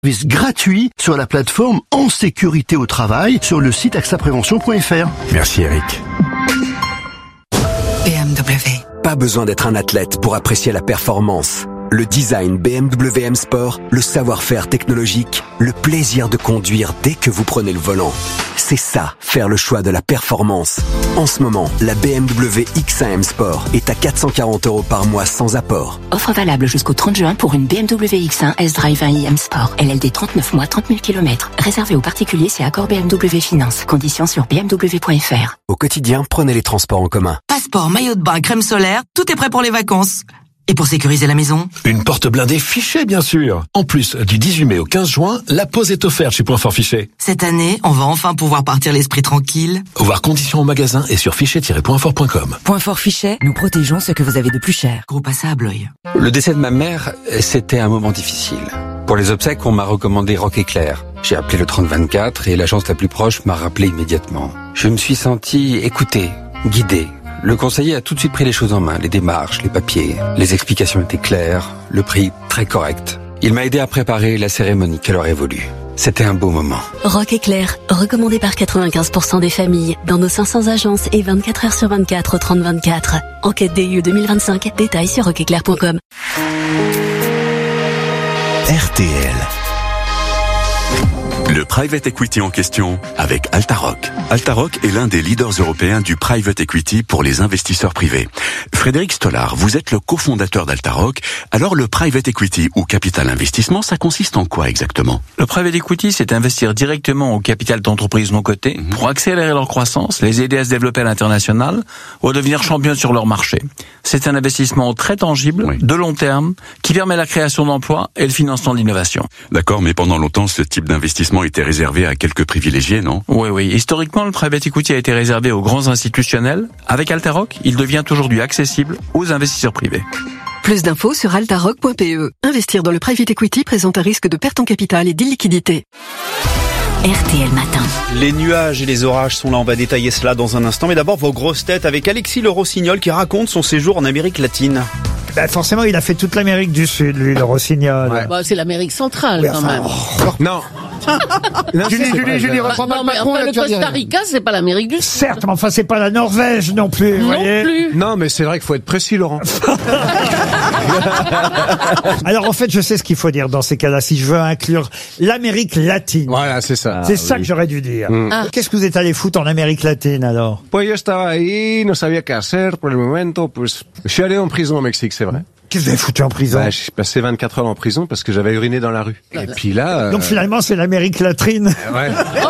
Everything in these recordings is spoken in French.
Service gratuit sur la plateforme En Sécurité au Travail sur le site axaprévention.fr. Merci Eric. BMW. Pas besoin d'être un athlète pour apprécier la performance. Le design BMW M Sport, le savoir-faire technologique, le plaisir de conduire dès que vous prenez le volant. C'est ça, faire le choix de la performance. En ce moment, la BMW X1 M Sport est à 440 € par mois sans apport. Offre valable jusqu'au 30 juin pour une BMW X1 S-Drive 1i M Sport. LLD 39 mois, 30 000 km. Réservé aux particuliers, c'est accord BMW Finance. Conditions sur bmw.fr. Au quotidien, prenez les transports en commun. Passeport, maillot de bain, crème solaire, tout est prêt pour les vacances. Et pour sécuriser la maison? Une porte blindée Fichet, bien sûr. En plus, du 18 mai au 15 juin, la pause est offerte chez Point Fort Fichet. Cette année, on va enfin pouvoir partir l'esprit tranquille. Voir conditions au magasin et sur fichet-pointfort.com. Point Fort Fichet, nous protégeons ce que vous avez de plus cher. Groupe à ça à Blois. Le décès de ma mère, c'était un moment difficile. Pour les obsèques, on m'a recommandé Rock Éclair. J'ai appelé le 3024 et l'agence la plus proche m'a rappelé immédiatement. Je me suis senti écouté, guidé. Le conseiller a tout de suite pris les choses en main, les démarches, les papiers. Les explications étaient claires, le prix très correct. Il m'a aidé à préparer la cérémonie qu'elle aurait voulu. C'était un beau moment. Rock Éclair, recommandé par 95% des familles, dans nos 500 agences et 24 heures sur 24 au 3024. Enquête DU 2025, détails sur rockeclair.com. RTL. Le private equity en question avec Altaroc. Altaroc est l'un des leaders européens du private equity pour les investisseurs privés. Frédéric Stollard, vous êtes le cofondateur d'Altaroc. Alors le private equity ou capital investissement, ça consiste en quoi exactement? Le private equity, c'est investir directement au capital d'entreprises non cotées pour accélérer leur croissance, les aider à se développer à l'international ou devenir champions sur leur marché. C'est un investissement très tangible, de long terme, qui permet la création d'emplois et le financement d'innovation. D'accord, mais pendant longtemps, ce type d'investissement était réservé à quelques privilégiés, non? Oui. Historiquement, le private equity a été réservé aux grands institutionnels. Avec Altaroc, il devient aujourd'hui accessible aux investisseurs privés. Plus d'infos sur altaroc.pe. Investir dans le private equity présente un risque de perte en capital et d'illiquidité. RTL Matin. Les nuages et les orages sont là, on va détailler cela dans un instant. Mais d'abord, vos grosses têtes avec Alexis Le Rossignol qui raconte son séjour en Amérique latine. Forcément, il a fait toute l'Amérique du Sud, lui, Le Rossignol. Ouais. Bah, c'est l'Amérique centrale, quand même. Non. Julie, reprends pas le patron. Le Costa Rica, c'est pas l'Amérique du Sud. Certes, mais enfin, c'est pas la Norvège non plus, vous voyez. Plus. Non, mais c'est vrai qu'il faut être précis, Laurent. Alors, en fait, je sais ce qu'il faut dire dans ces cas-là, si je veux inclure l'Amérique latine. Voilà, c'est ça. C'est ça que j'aurais dû dire. Qu'est-ce que vous êtes allé foutre en Amérique latine, alors? Pues yo estaba ahí, no sabía qué hacer por el momento, pues je suis allé en prison au Mexique, c'est vrai. Qu'est-ce que vous avez foutu en prison? J'ai passé 24 heures en prison parce que j'avais uriné dans la rue. Et puis là... Donc finalement, c'est l'Amérique latine. Ouais.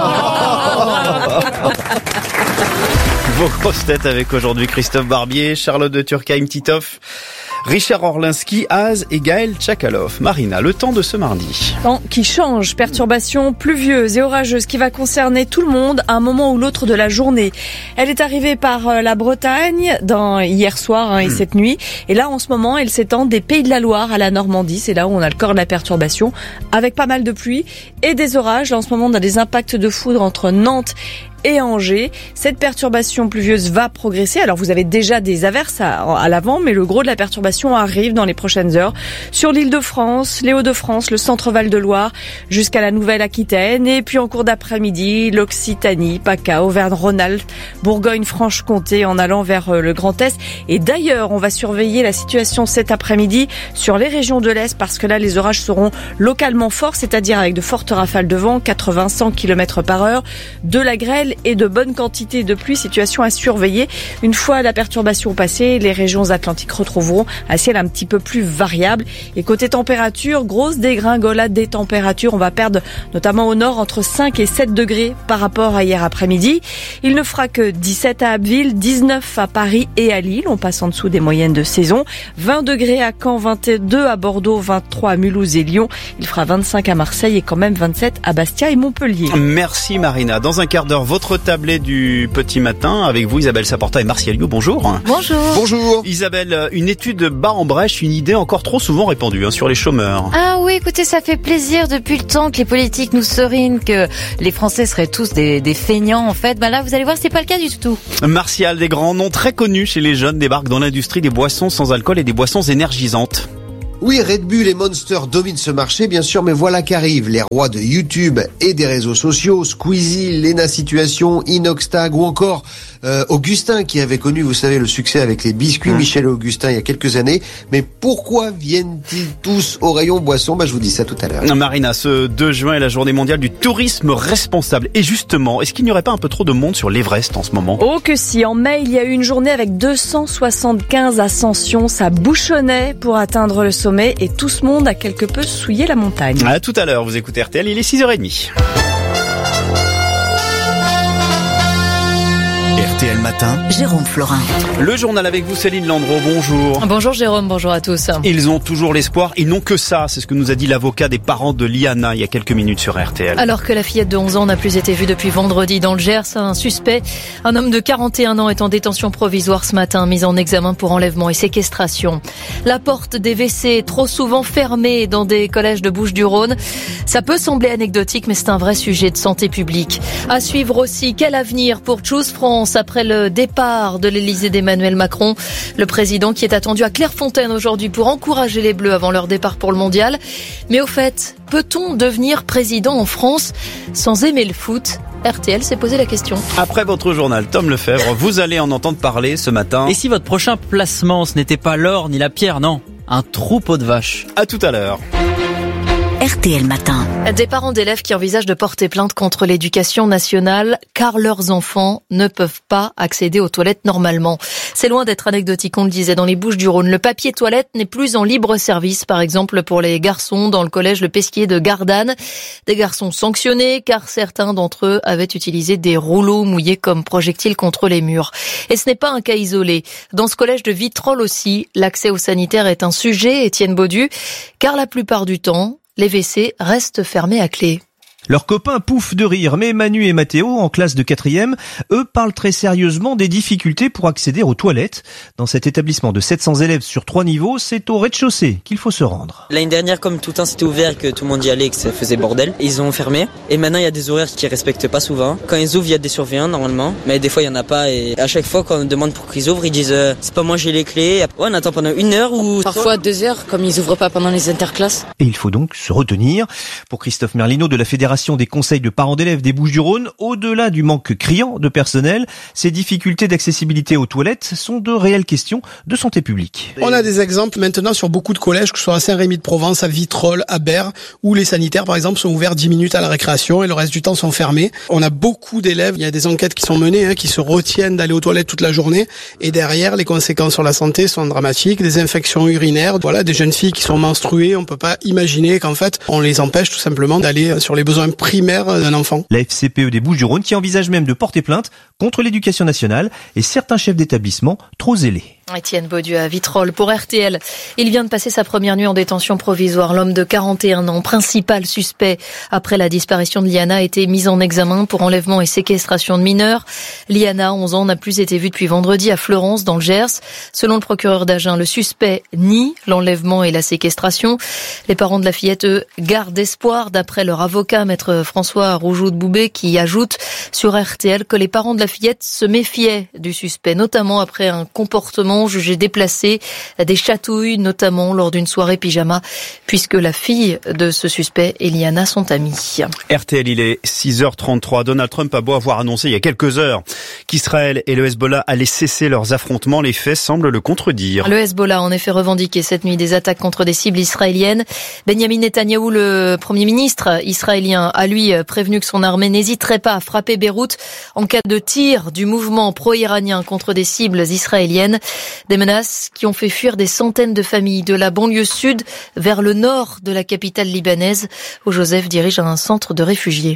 Vos grosses têtes avec aujourd'hui Christophe Barbier, Charlotte de Turckheim-Titoff, Richard Orlinski, Az et Gaël Tchakaloff. Marina, le temps de ce mardi. Temps qui change, perturbation pluvieuse et orageuse qui va concerner tout le monde à un moment ou l'autre de la journée. Elle est arrivée par la Bretagne hier soir et cette nuit. Et là, en ce moment, elle s'étend des Pays de la Loire à la Normandie. C'est là où on a le cœur de la perturbation, avec pas mal de pluie et des orages. Là, en ce moment, on a des impacts de foudre entre Nantes et Angers. Cette perturbation pluvieuse va progresser. Alors vous avez déjà des averses à l'avant, mais le gros de la perturbation arrive dans les prochaines heures sur l'Île-de-France, les Hauts-de-France, le centre Val-de-Loire, jusqu'à la Nouvelle-Aquitaine, et puis en cours d'après-midi, l'Occitanie, PACA, Auvergne-Rhône-Alpes, Bourgogne-Franche-Comté, en allant vers le Grand Est. Et d'ailleurs, on va surveiller la situation cet après-midi sur les régions de l'Est, parce que là, les orages seront localement forts, c'est-à-dire avec de fortes rafales de vent, 80-100 km par heure, de la grêle et de bonnes quantités de pluie, situation à surveiller. Une fois la perturbation passée, les régions atlantiques retrouveront un ciel un petit peu plus variable. Et côté température, grosse dégringolade des températures. On va perdre notamment au nord entre 5 et 7 degrés par rapport à hier après-midi. Il ne fera que 17 à Abbeville, 19 à Paris et à Lille. On passe en dessous des moyennes de saison. 20 degrés à Caen, 22 à Bordeaux, 23 à Mulhouse et Lyon. Il fera 25 à Marseille et quand même 27 à Bastia et Montpellier. Merci Marina. Dans un quart d'heure, votre tablé du petit matin avec vous Isabelle Saporta et Martial Liu. Bonjour. Bonjour. Isabelle, une étude bat en brèche une idée encore trop souvent répandue sur les chômeurs. Ah oui, écoutez, ça fait plaisir depuis le temps que les politiques nous serinent que les Français seraient tous des feignants en fait. Là, vous allez voir, c'est pas le cas du tout. Martial, des grands noms très connus chez les jeunes débarquent dans l'industrie des boissons sans alcool et des boissons énergisantes. Oui, Red Bull et Monster dominent ce marché, bien sûr, mais voilà qu'arrivent les rois de YouTube et des réseaux sociaux, Squeezie, Lena Situation, Inoxtag ou encore Augustin qui avait connu, vous savez, le succès avec les biscuits Michel et Augustin il y a quelques années. Mais pourquoi viennent-ils tous au rayon boisson ? Je vous dis ça tout à l'heure. Marina, ce 2 juin est la journée mondiale du tourisme responsable. Et justement, est-ce qu'il n'y aurait pas un peu trop de monde sur l'Everest en ce moment ? Oh que si, en mai, il y a eu une journée avec 275 ascensions. Ça bouchonnait pour atteindre le sommet et tout ce monde a quelque peu souillé la montagne. À tout à l'heure, vous écoutez RTL, il est 6h30. RTL Matin, Jérôme Florin. Le journal avec vous, Céline Landreau, bonjour. Bonjour Jérôme, bonjour à tous. Ils ont toujours l'espoir, ils n'ont que ça, c'est ce que nous a dit l'avocat des parents de Liana il y a quelques minutes sur RTL. Alors que la fillette de 11 ans n'a plus été vue depuis vendredi dans le Gers, un suspect, un homme de 41 ans est en détention provisoire ce matin, mis en examen pour enlèvement et séquestration. La porte des WC trop souvent fermée dans des collèges de Bouches-du-Rhône. Ça peut sembler anecdotique, mais c'est un vrai sujet de santé publique. À suivre aussi, quel avenir pour Choose France après le départ de l'Elysée d'Emmanuel Macron, le président qui est attendu à Clairefontaine aujourd'hui pour encourager les Bleus avant leur départ pour le mondial. Mais au fait, peut-on devenir président en France sans aimer le foot ? RTL s'est posé la question. Après votre journal, Tom Lefebvre, vous allez en entendre parler ce matin. Et si votre prochain placement, ce n'était pas l'or ni la pierre, non, un troupeau de vaches. À tout à l'heure. RTL Matin. Des parents d'élèves qui envisagent de porter plainte contre l'éducation nationale car leurs enfants ne peuvent pas accéder aux toilettes normalement. C'est loin d'être anecdotique, on le disait, dans les Bouches-du-Rhône. Le papier toilette n'est plus en libre service, par exemple pour les garçons dans le collège Le Pesquier de Gardanne. Des garçons sanctionnés car certains d'entre eux avaient utilisé des rouleaux mouillés comme projectiles contre les murs. Et ce n'est pas un cas isolé. Dans ce collège de Vitrolles aussi, l'accès aux sanitaires est un sujet, Étienne Baudu, car la plupart du temps, les WC restent fermés à clé. Leurs copains pouffent de rire, mais Manu et Mathéo, en classe de 4e, eux parlent très sérieusement des difficultés pour accéder aux toilettes. Dans cet établissement de 700 élèves sur 3 niveaux, c'est au rez-de-chaussée qu'il faut se rendre. L'année dernière, comme tout le temps c'était ouvert, que tout le monde y allait et que ça faisait bordel, ils ont fermé. Et maintenant, il y a des horaires qui respectent pas souvent. Quand ils ouvrent, il y a des surveillants normalement, mais des fois, il y en a pas. Et à chaque fois, quand on demande pour qu'ils ouvrent, ils disent c'est pas moi, j'ai les clés. Ouais, on attend pendant 1 heure ou parfois 2 heures, comme ils ouvrent pas pendant les interclasses. Et il faut donc se retenir. Pour Christophe Merlino de la Fédération des conseils de parents d'élèves des Bouches-du-Rhône, au-delà du manque criant de personnel, ces difficultés d'accessibilité aux toilettes sont de réelles questions de santé publique. On a des exemples maintenant sur beaucoup de collèges, que ce soit à Saint-Rémy-de-Provence, à Vitrolles, à Berre, où les sanitaires par exemple sont ouverts 10 minutes à la récréation et le reste du temps sont fermés. On a beaucoup d'élèves, il y a des enquêtes qui sont menées, qui se retiennent d'aller aux toilettes toute la journée et derrière les conséquences sur la santé sont dramatiques, des infections urinaires, voilà, des jeunes filles qui sont menstruées, on peut pas imaginer qu'en fait on les empêche tout simplement d'aller sur les besoins primaires d'un enfant. La FCPE des Bouches-du-Rhône qui envisage même de porter plainte contre l'éducation nationale et certains chefs d'établissement trop zélés. Étienne Baudu à Vitrolles pour RTL. Il vient de passer sa première nuit en détention provisoire. L'homme de 41 ans, principal suspect après la disparition de Liana, a été mis en examen pour enlèvement et séquestration de mineurs. Liana, 11 ans, n'a plus été vue depuis vendredi à Fleurance, dans le Gers. Selon le procureur d'Agen, le suspect nie l'enlèvement et la séquestration. Les parents de la fillette, eux, gardent espoir, d'après leur avocat, maître François Roujoud Boubé, qui ajoute sur RTL que les parents de la fillette se méfiaient du suspect, notamment après un comportement jugé déplacé, des chatouilles notamment lors d'une soirée pyjama, puisque la fille de ce suspect et Liana sont amies. RTL, il est 6h33. Donald Trump a beau avoir annoncé il y a quelques heures qu'Israël et le Hezbollah allaient cesser leurs affrontements, les faits semblent le contredire. Le Hezbollah a en effet revendiqué cette nuit des attaques contre des cibles israéliennes. Benjamin Netanyahou, le Premier ministre israélien, a lui prévenu que son armée n'hésiterait pas à frapper Beyrouth en cas de tir du mouvement pro-iranien contre des cibles israéliennes. Des menaces qui ont fait fuir des centaines de familles de la banlieue sud vers le nord de la capitale libanaise, où Joseph dirige un centre de réfugiés.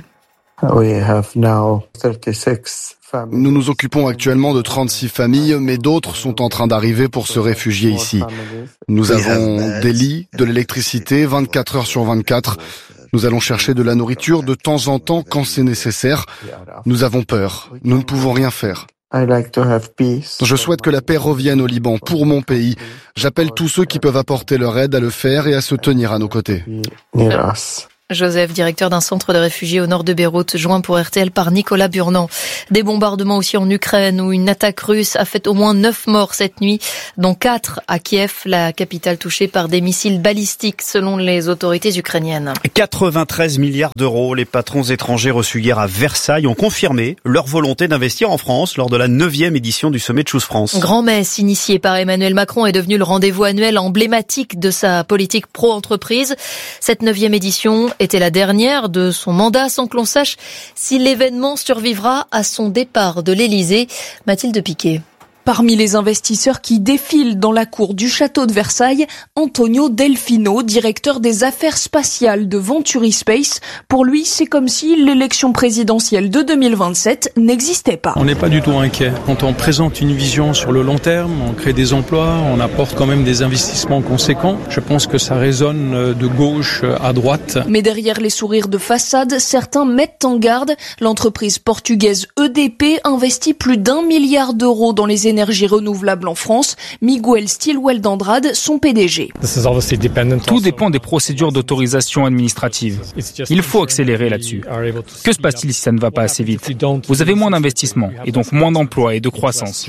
Nous nous occupons actuellement de 36 familles, mais d'autres sont en train d'arriver pour se réfugier ici. Nous avons des lits, de l'électricité, 24 heures sur 24. Nous allons chercher de la nourriture de temps en temps quand c'est nécessaire. Nous avons peur. Nous ne pouvons rien faire. Je souhaite que la paix revienne au Liban pour mon pays. J'appelle tous ceux qui peuvent apporter leur aide à le faire et à se tenir à nos côtés. Joseph, directeur d'un centre de réfugiés au nord de Beyrouth, joint pour RTL par Nicolas Burnand. Des bombardements aussi en Ukraine où une attaque russe a fait au moins 9 morts cette nuit, dont 4 à Kiev, la capitale touchée par des missiles balistiques selon les autorités ukrainiennes. 93 milliards d'euros. Les patrons étrangers reçus hier à Versailles ont confirmé leur volonté d'investir en France lors de la 9e édition du sommet de Choose France. Grand-messe initié par Emmanuel Macron est devenu le rendez-vous annuel emblématique de sa politique pro-entreprise. Cette 9e édition était la dernière de son mandat sans que l'on sache si l'événement survivra à son départ de l'Élysée. Mathilde Piquet. Parmi les investisseurs qui défilent dans la cour du château de Versailles, Antonio Delfino, directeur des affaires spatiales de Venturi Space. Pour lui, c'est comme si l'élection présidentielle de 2027 n'existait pas. On n'est pas du tout inquiet. Quand on présente une vision sur le long terme, on crée des emplois, on apporte quand même des investissements conséquents. Je pense que ça résonne de gauche à droite. Mais derrière les sourires de façade, certains mettent en garde. L'entreprise portugaise EDP investit plus d'1 milliard d'euros dans les énergies renouvelables en France. Miguel Stilwell d'Andrade, son PDG. Tout dépend des procédures d'autorisation administrative. Il faut accélérer là-dessus. Que se passe-t-il si ça ne va pas assez vite? Vous avez moins d'investissements et donc moins d'emplois et de croissance.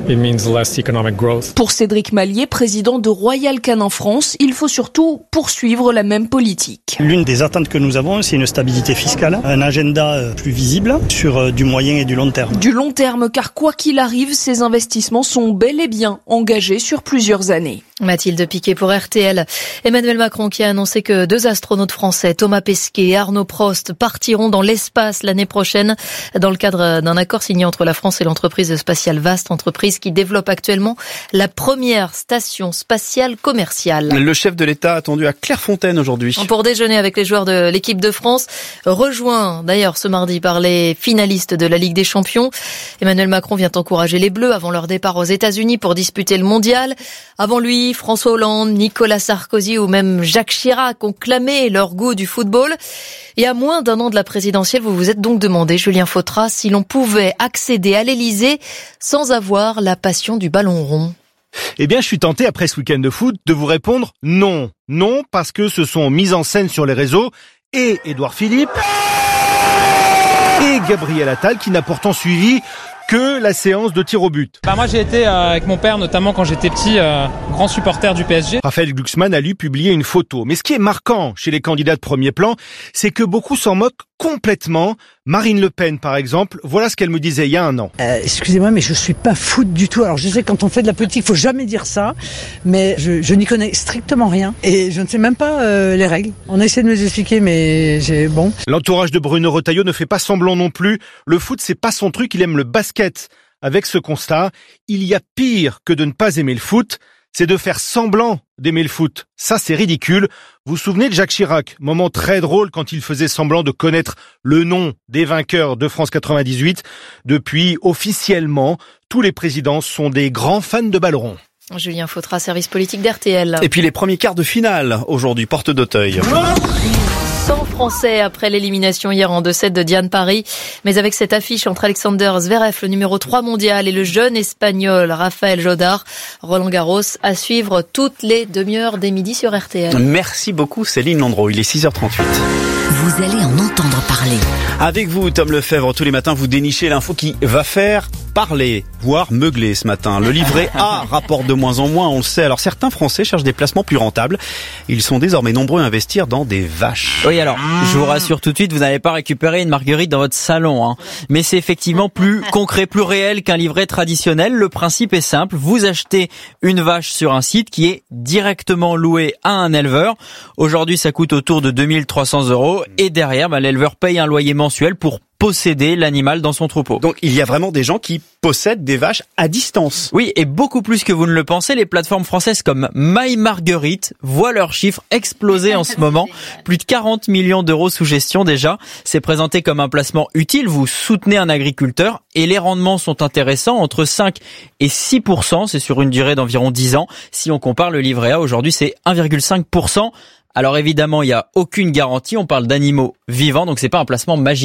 Pour Cédric Mallier, président de Royal Canin France, il faut surtout poursuivre la même politique. L'une des attentes que nous avons, c'est une stabilité fiscale, un agenda plus visible sur du moyen et du long terme. Du long terme, car quoi qu'il arrive, ces investissements sont bel et bien engagés sur plusieurs années. Mathilde Piquet pour RTL. Emmanuel Macron qui a annoncé que 2 astronautes français, Thomas Pesquet et Arnaud Prost, partiront dans l'espace l'année prochaine dans le cadre d'un accord signé entre la France et l'entreprise spatiale Vast, entreprise qui développe actuellement la première station spatiale commerciale. Le chef de l'État attendu à Clairefontaine aujourd'hui. Pour déjeuner avec les joueurs de l'équipe de France, rejoint d'ailleurs ce mardi par les finalistes de la Ligue des Champions. Emmanuel Macron vient encourager les Bleus avant leur départ aux États-Unis pour disputer le mondial. Avant lui, François Hollande, Nicolas Sarkozy ou même Jacques Chirac ont clamé leur goût du football. Et à moins d'1 an de la présidentielle, vous vous êtes donc demandé, Julien Fautra, si l'on pouvait accéder à l'Élysée sans avoir la passion du ballon rond. Eh bien, je suis tenté, après ce week-end de foot, de vous répondre non. Non, parce que ce sont mises en scène sur les réseaux et Édouard Philippe et Gabriel Attal qui n'a pourtant suivi que la séance de tir au but. Moi j'ai été avec mon père notamment quand j'étais petit, grand supporter du PSG. Raphaël Glucksmann a lui publié une photo. Mais ce qui est marquant chez les candidats de premier plan, c'est que beaucoup s'en moquent complètement. Marine Le Pen par exemple, voilà ce qu'elle me disait il y a 1 an. Excusez-moi mais je suis pas foot du tout. Alors je sais que quand on fait de la politique, faut jamais dire ça, mais je n'y connais strictement rien et je ne sais même pas les règles. On a essayé de nous expliquer mais bon. L'entourage de Bruno Retailleau ne fait pas semblant non plus. Le foot c'est pas son truc, il aime le basket. Avec ce constat, il y a pire que de ne pas aimer le foot, c'est de faire semblant d'aimer le foot. Ça, c'est ridicule. Vous vous souvenez de Jacques Chirac? Moment très drôle quand il faisait semblant de connaître le nom des vainqueurs de France 98. Depuis, officiellement, tous les présidents sont des grands fans de ballon rond. Julien Fautra, service politique d'RTL. Et puis les premiers quarts de finale, aujourd'hui, porte d'Auteuil. 100 Français après l'élimination hier en 2-7 de Diane Paris. Mais avec cette affiche entre Alexander Zverev, le numéro 3 mondial, et le jeune Espagnol Rafael Jodar, Roland Garros à suivre toutes les demi-heures dès midi sur RTL. Merci beaucoup Céline Landreau, il est 6h38. Vous allez en entendre parler. Avec vous, Tom Lefebvre, tous les matins, vous dénichez l'info qui va faire parler, voire meugler ce matin. Le livret A rapporte de moins en moins, on le sait. Alors certains Français cherchent des placements plus rentables. Ils sont désormais nombreux à investir dans des vaches. Oui, alors, je vous rassure tout de suite, vous n'allez pas récupérer une marguerite dans votre salon, hein. Mais c'est effectivement plus concret, plus réel qu'un livret traditionnel. Le principe est simple. Vous achetez une vache sur un site qui est directement loué à un éleveur. Aujourd'hui, ça coûte autour de 2300 €. Et derrière, l'éleveur paye un loyer mensuel pour posséder l'animal dans son troupeau. Donc il y a vraiment des gens qui possèdent des vaches à distance. Oui, et beaucoup plus que vous ne le pensez. Les plateformes françaises comme My Marguerite voient leurs chiffres exploser en ce moment. Plus de 40 millions d'euros sous gestion déjà. C'est présenté comme un placement utile. Vous soutenez un agriculteur et les rendements sont intéressants, entre 5 et 6%. C'est sur une durée d'environ 10 ans. Si on compare le livret A, aujourd'hui c'est 1,5%. Alors évidemment, il n'y a aucune garantie. On parle d'animaux vivants, donc c'est pas un placement magique.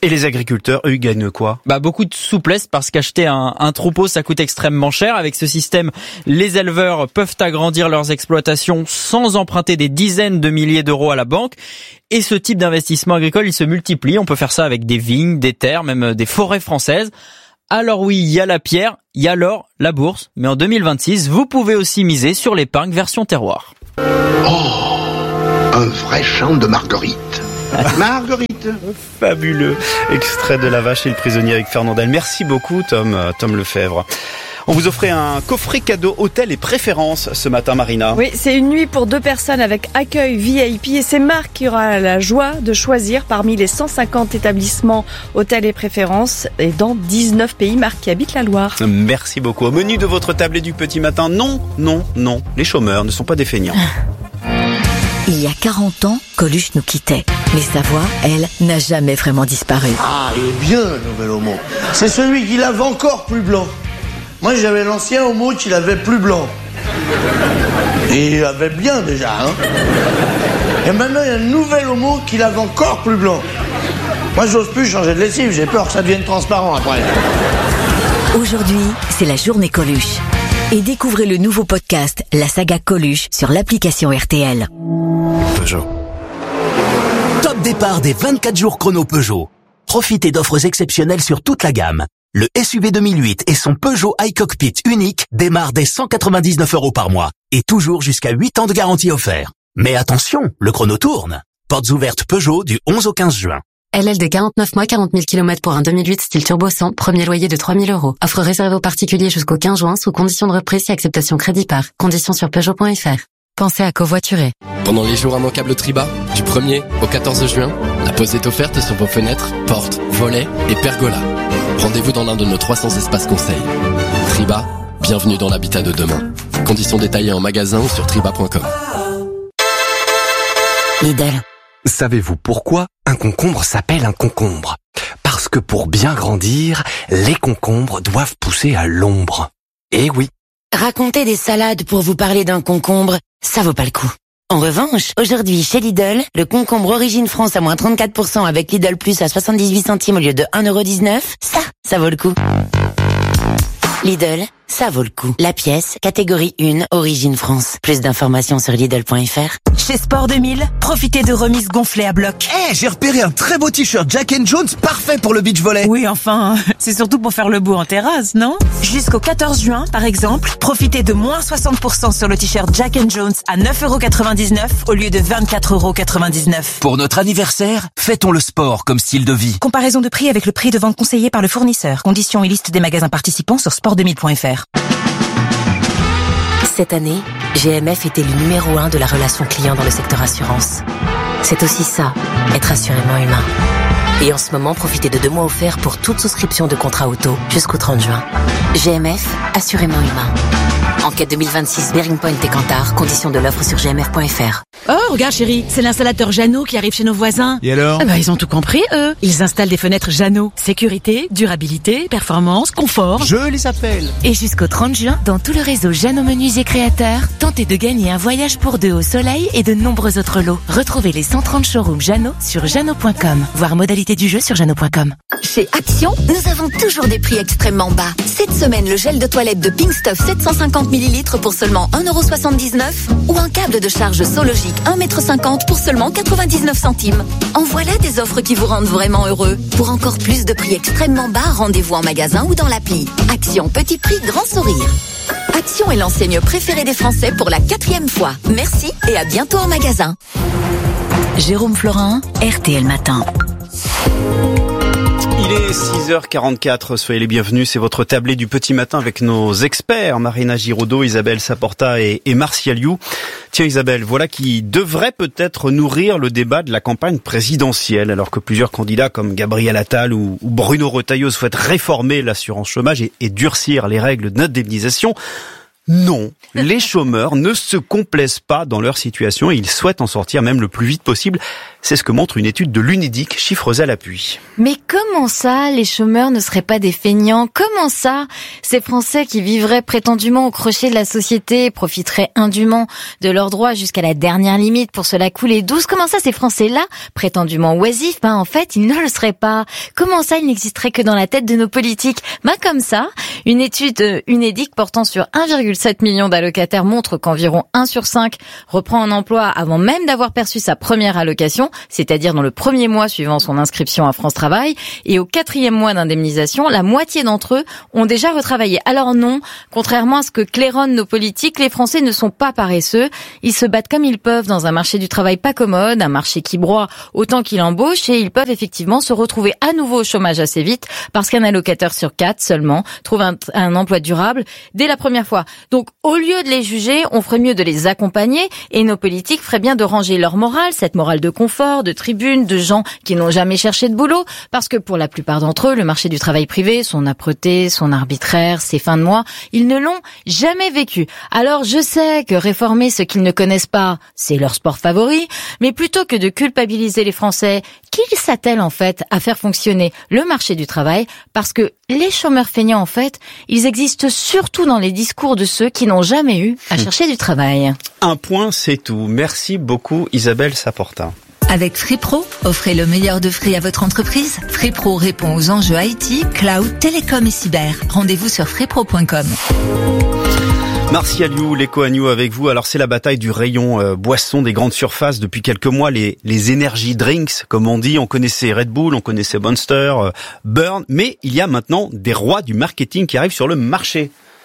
Et les agriculteurs, eux, ils gagnent quoi? Beaucoup de souplesse parce qu'acheter un troupeau, ça coûte extrêmement cher. Avec ce système, les éleveurs peuvent agrandir leurs exploitations sans emprunter des dizaines de milliers d'euros à la banque. Et ce type d'investissement agricole, il se multiplie. On peut faire ça avec des vignes, des terres, même des forêts françaises. Alors oui, il y a la pierre, il y a l'or, la bourse. Mais en 2026, vous pouvez aussi miser sur l'épargne version terroir. Oh, un vrai champ de marguerite. Marguerite. Fabuleux. Extrait de La Vache et le prisonnier avec Fernandel. Merci beaucoup, Tom Lefebvre. On vous offrait un coffret cadeau hôtel et préférences ce matin, Marina. Oui, c'est une nuit pour 2 personnes avec accueil VIP et c'est Marc qui aura la joie de choisir parmi les 150 établissements hôtels et préférences et dans 19 pays. Marc qui habite la Loire. Merci beaucoup. Au menu de votre tablée du petit matin, non. Les chômeurs ne sont pas des feignants. Il y a 40 ans, Coluche nous quittait. Mais sa voix, elle, n'a jamais vraiment disparu. Ah, il est bien, le nouvel homo. C'est celui qui lave encore plus blanc. Moi, j'avais l'ancien homo qui l'avait plus blanc. Et il avait bien, déjà, hein. Et maintenant, il y a un nouvel homo qui lave encore plus blanc. Moi, j'ose plus changer de lessive. J'ai peur que ça devienne transparent après. Aujourd'hui, c'est la journée Coluche. Et découvrez le nouveau podcast, la saga Coluche, sur l'application RTL. Peugeot. Top départ des 24 jours chrono Peugeot. Profitez d'offres exceptionnelles sur toute la gamme. Le SUV 2008 et son Peugeot iCockpit unique démarrent dès 199 € par mois. Et toujours jusqu'à 8 ans de garantie offert. Mais attention, le chrono tourne. Portes ouvertes Peugeot du 11 au 15 juin. LL de 49 mois, 40 000 km pour un 2008 style turbo 100, premier loyer de 3 000 €. Offre réservée aux particuliers jusqu'au 15 juin sous condition de reprise et acceptation crédit par. Conditions sur Peugeot.fr. Pensez à covoiturer. Pendant les jours immanquables Triba, du 1er au 14 juin, la pause est offerte sur vos fenêtres, portes, volets et pergolas. Rendez-vous dans l'un de nos 300 espaces conseils. Triba, bienvenue dans l'habitat de demain. Conditions détaillées en magasin ou sur triba.com. Lidl. Savez-vous pourquoi un concombre s'appelle un concombre? Parce que pour bien grandir, les concombres doivent pousser à l'ombre. Eh oui. Raconter des salades pour vous parler d'un concombre, ça vaut pas le coup. En revanche, aujourd'hui, chez Lidl, le concombre Origine France à moins 34% avec Lidl Plus à 78 centimes au lieu de 1,19 €, ça vaut le coup. Lidl, ça vaut le coup. La pièce, catégorie 1, Origine France. Plus d'informations sur Lidl.fr. Chez Sport 2000, profitez de remises gonflées à bloc. J'ai repéré un très beau t-shirt Jack & Jones, parfait pour le beach volley. Oui, enfin, c'est surtout pour faire le beau en terrasse, non? Jusqu'au 14 juin, par exemple, profitez de moins 60% sur le t-shirt Jack & Jones à 9,99 € au lieu de 24,99 €. Pour notre anniversaire, fêtons le sport comme style de vie. Comparaison de prix avec le prix de vente conseillé par le fournisseur. Conditions et liste des magasins participants sur sport2000.fr. Cette année, GMF était le numéro 1 de la relation client dans le secteur assurance. C'est aussi ça, être assurément humain. Et en ce moment, profitez de 2 mois offerts pour toute souscription de contrat auto jusqu'au 30 juin. GMF, assurément humain. Enquête 2026, Bearing Point et Kantar. Conditions de l'offre sur gmf.fr. Oh, regarde chérie, c'est l'installateur Jeannot qui arrive chez nos voisins. Et alors? Ils ont tout compris, eux. Ils installent des fenêtres Jeannot. Sécurité, durabilité, performance, confort. Je les appelle. Et jusqu'au 30 juin, dans tout le réseau Jeannot Menuisier Créateurs, tentez de gagner un voyage pour 2 au soleil et de nombreux autres lots. Retrouvez les 130 showrooms Jeannot sur jeannot.com. Voir modalité du jeu sur jeannot.com. Chez Action, nous avons toujours des prix extrêmement bas. Cette semaine, le gel de toilette de Pink Stuff 750 ml pour seulement 1,79 € ou un câble de charge Sologic 1,50 m pour seulement 99 centimes. En voilà des offres qui vous rendent vraiment heureux. Pour encore plus de prix extrêmement bas, rendez-vous en magasin ou dans l'appli. Action, petit prix, grand sourire. Action est l'enseigne préférée des Français pour la 4e fois. Merci et à bientôt en magasin. Jérôme Florin, RTL Matin. Il est 6h44, soyez les bienvenus, c'est votre tablée du petit matin avec nos experts, Marina Giraudot, Isabelle Saporta et Martial You. Tiens Isabelle, voilà qui devrait peut-être nourrir le débat de la campagne présidentielle, alors que plusieurs candidats comme Gabriel Attal ou Bruno Retailleau souhaitent réformer l'assurance chômage et durcir les règles d'indemnisation. Non, les chômeurs ne se complaisent pas dans leur situation et ils souhaitent en sortir même le plus vite possible. C'est ce que montre une étude de l'Unédic, chiffres à l'appui. Mais comment ça, les chômeurs ne seraient pas des feignants? Comment ça, ces Français qui vivraient prétendument au crochet de la société profiteraient indûment de leurs droits jusqu'à la dernière limite pour se la couler douce? Comment ça, ces Français-là, prétendument oisifs, en fait, ils ne le seraient pas? Comment ça, ils n'existeraient que dans la tête de nos politiques? Comme ça, une étude Unédic portant sur 1,7 million d'allocataires montre qu'environ 1 sur 5 reprend un emploi avant même d'avoir perçu sa première allocation, c'est-à-dire dans le premier mois suivant son inscription à France Travail, et au 4e mois d'indemnisation, la moitié d'entre eux ont déjà retravaillé. Alors non, contrairement à ce que claironnent nos politiques, les Français ne sont pas paresseux. Ils se battent comme ils peuvent dans un marché du travail pas commode, un marché qui broie autant qu'il embauche, et ils peuvent effectivement se retrouver à nouveau au chômage assez vite, parce qu'un allocateur sur 4 seulement trouve un emploi durable dès la première fois. Donc au lieu de les juger, on ferait mieux de les accompagner, et nos politiques feraient bien de ranger leur morale, cette morale de confort, de tribune, de gens qui n'ont jamais cherché de boulot, parce que pour la plupart d'entre eux, le marché du travail privé, son âpreté, son arbitraire, ses fins de mois, ils ne l'ont jamais vécu. Alors je sais que réformer ce qu'ils ne connaissent pas, c'est leur sport favori, mais plutôt que de culpabiliser les Français, qu'ils s'attellent en fait à faire fonctionner le marché du travail, parce que les chômeurs feignants, en fait, ils existent surtout dans les discours de ceux qui n'ont jamais eu à chercher du travail. Un point, c'est tout. Merci beaucoup Isabelle Saporta. Avec Free Pro, offrez le meilleur de Free à votre entreprise. Free Pro répond aux enjeux IT, cloud, télécom et cyber. Rendez-vous sur freepro.com. Martial You, l'Eco Agnew avec vous. Alors c'est la bataille du rayon boisson des grandes surfaces depuis quelques mois. Les energy drinks, comme on dit, on connaissait Red Bull, on connaissait Monster, Burn, mais il y a maintenant des rois du marketing qui arrivent sur le marché.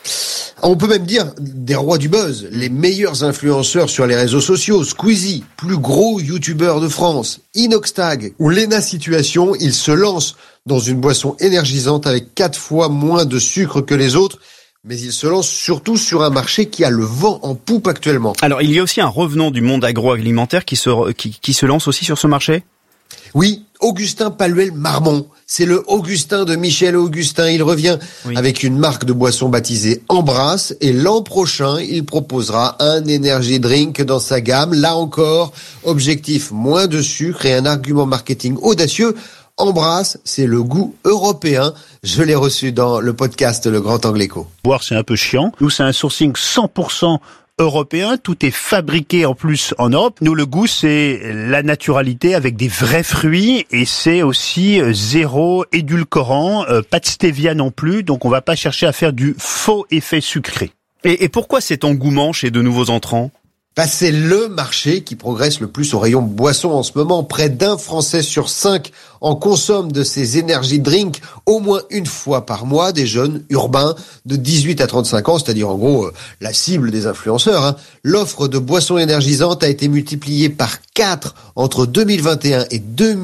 On peut même dire des rois du buzz, les meilleurs influenceurs sur les réseaux sociaux, Squeezie, plus gros youtubeur de France, Inoxtag ou Lena Situation, ils se lancent dans une boisson énergisante avec 4 fois moins de sucre que les autres, mais ils se lancent surtout sur un marché qui a le vent en poupe actuellement. Alors il y a aussi un revenant du monde agroalimentaire qui se lance aussi sur ce marché ? Oui, Augustin Paluel-Marmont. C'est le Augustin de Michel Augustin. Il revient avec une marque de boisson baptisée Embrasse. Et l'an prochain, il proposera un energy drink dans sa gamme. Là encore, objectif moins de sucre et un argument marketing audacieux. Embrasse, c'est le goût européen. Je l'ai reçu dans le podcast Le Grand Angle Éco. Boire, c'est un peu chiant. Nous, c'est un sourcing 100% européen, tout est fabriqué en plus en Europe. Nous, le goût, c'est la naturalité avec des vrais fruits et c'est aussi zéro édulcorant, pas de stevia non plus, donc on va pas chercher à faire du faux effet sucré. Et pourquoi cet engouement chez de nouveaux entrants ? C'est le marché qui progresse le plus au rayon boisson en ce moment. Près d'1 Français sur 5 en consomme de ces energy drinks au moins une fois par mois, des jeunes urbains de 18 à 35 ans, c'est-à-dire en gros la cible des influenceurs. L'offre de boissons énergisantes a été multipliée par 4 entre 2021 et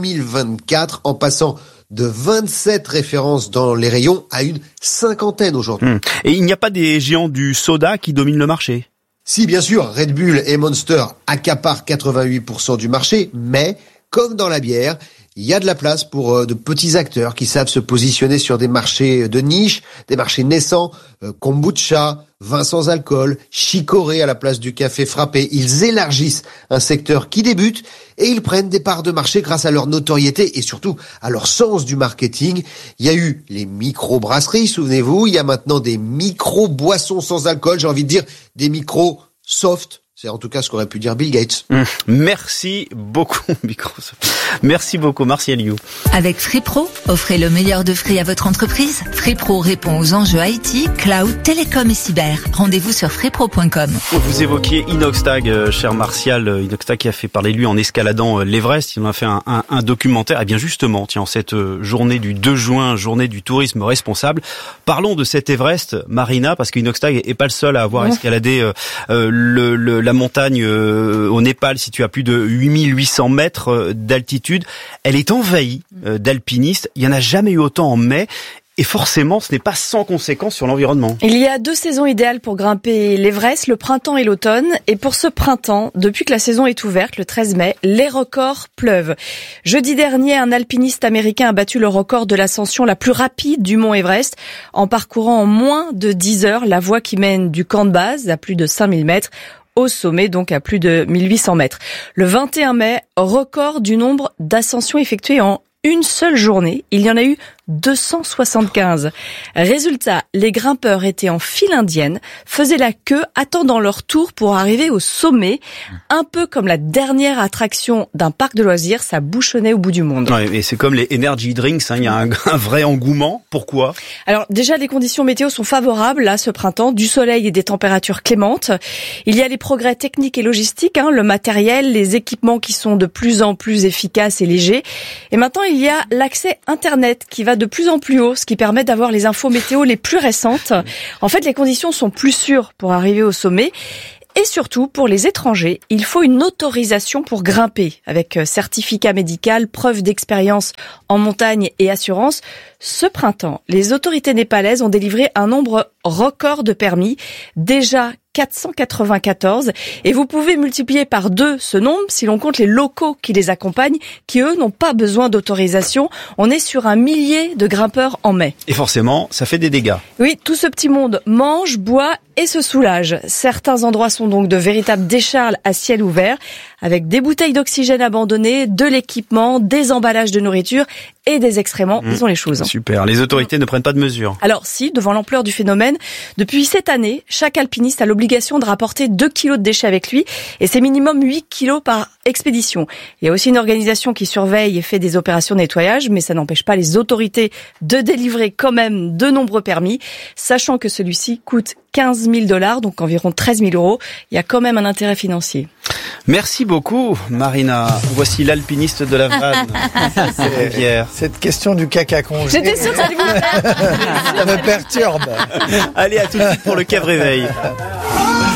2024 en passant de 27 références dans les rayons à une 50aine aujourd'hui. Et il n'y a pas des géants du soda qui dominent le marché ? Si, bien sûr, Red Bull et Monster accaparent 88% du marché, mais, comme dans la bière, il y a de la place pour de petits acteurs qui savent se positionner sur des marchés de niche, des marchés naissants, kombucha, vin sans alcool, chicorée à la place du café frappé. Ils élargissent un secteur qui débute et ils prennent des parts de marché grâce à leur notoriété et surtout à leur sens du marketing. Il y a eu les micro-brasseries, souvenez-vous, il y a maintenant des micro-boissons sans alcool, j'ai envie de dire des micro-soft. C'est en tout cas ce qu'aurait pu dire Bill Gates. Merci beaucoup, Microsoft. Merci beaucoup, Martial You. Avec Free Pro, offrez le meilleur de Free à votre entreprise. Free Pro répond aux enjeux IT, cloud, télécom et cyber. Rendez-vous sur freepro.com. Vous évoquiez Inoxtag, cher Martial. Inoxtag qui a fait parler de lui en escaladant l'Everest. Il en a fait un documentaire. Et bien justement, tiens, en cette journée du 2 juin, journée du tourisme responsable, parlons de cet Everest, Marina, parce qu'Inoxtag est pas le seul à avoir escaladé la montagne au Népal, située à plus de 8800 mètres d'altitude. Elle est envahie d'alpinistes. Il n'y en a jamais eu autant en mai. Et forcément, ce n'est pas sans conséquence sur l'environnement. Il y a 2 saisons idéales pour grimper l'Everest, le printemps et l'automne. Et pour ce printemps, depuis que la saison est ouverte, le 13 mai, les records pleuvent. Jeudi dernier, un alpiniste américain a battu le record de l'ascension la plus rapide du mont Everest en parcourant en moins de 10 heures la voie qui mène du camp de base à plus de 5000 mètres au sommet, donc à plus de 1800 mètres. Le 21 mai, record du nombre d'ascensions effectuées en une seule journée. Il y en a eu 275. Résultat, les grimpeurs étaient en file indienne, faisaient la queue, attendant leur tour pour arriver au sommet. Un peu comme la dernière attraction d'un parc de loisirs, ça bouchonnait au bout du monde. Ouais, et c'est comme les energy drinks, il y a un vrai engouement. Pourquoi ? Alors déjà, les conditions météo sont favorables là ce printemps, du soleil et des températures clémentes. Il y a les progrès techniques et logistiques, le matériel, les équipements qui sont de plus en plus efficaces et légers. Et maintenant, il y a l'accès Internet qui va de plus en plus haut, ce qui permet d'avoir les infos météo les plus récentes. En fait, les conditions sont plus sûres pour arriver au sommet. Et surtout, pour les étrangers, il faut une autorisation pour grimper, avec certificat médical, preuve d'expérience en montagne et assurance. Ce printemps, les autorités népalaises ont délivré un nombre record de permis, déjà 494, et vous pouvez multiplier par 2 ce nombre si l'on compte les locaux qui les accompagnent, qui eux n'ont pas besoin d'autorisation. On est sur 1 millier de grimpeurs en mai. Et forcément, ça fait des dégâts. Oui, tout ce petit monde mange, boit et se soulage. Certains endroits sont donc de véritables décharges à ciel ouvert, avec des bouteilles d'oxygène abandonnées, de l'équipement, des emballages de nourriture et des excréments. Ils ont les choses. Super. Les autorités ne prennent pas de mesures. Alors si, devant l'ampleur du phénomène, depuis cette année, chaque alpiniste a l'obligation de rapporter 2 kilos de déchets avec lui, et c'est minimum 8 kilos par expédition. Il y a aussi une organisation qui surveille et fait des opérations de nettoyage, mais ça n'empêche pas les autorités de délivrer quand même de nombreux permis, sachant que celui-ci coûte $15 000, donc environ 13 000 €. Il y a quand même un intérêt financier. Merci beaucoup, Marina. Voici l'alpiniste de la vanne. Pierre. Cette question du caca congé. J'étais sûre que ça allait vous plaire. Ça me perturbe. Allez, à tout de suite pour le Cave Réveil.